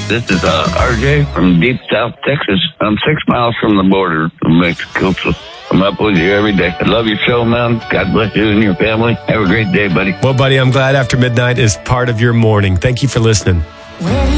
This is RJ from Deep South Texas. I'm 6 miles from the border of Mexico, so I'm up with you every day. I love your show, man. God bless you and your family. Have a great day, buddy. Well, buddy, I'm glad After Midnight is part of your morning. Thank you for listening.